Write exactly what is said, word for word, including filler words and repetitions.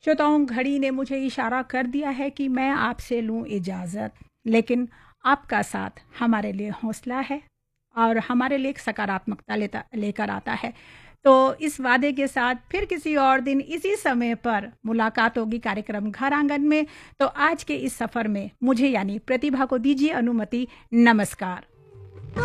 श्रोताओं, घड़ी ने मुझे इशारा कर दिया है कि मैं आपसे लूँ इजाज़त, लेकिन आपका साथ हमारे लिए हौसला है और हमारे लिए एक सकारात्मकता लेता लेकर आता है। तो इस वादे के साथ फिर किसी और दिन इसी समय पर मुलाकात होगी कार्यक्रम घर आंगन में। तो आज के इस सफ़र में मुझे यानी प्रतिभा को दीजिए अनुमति। नमस्कार।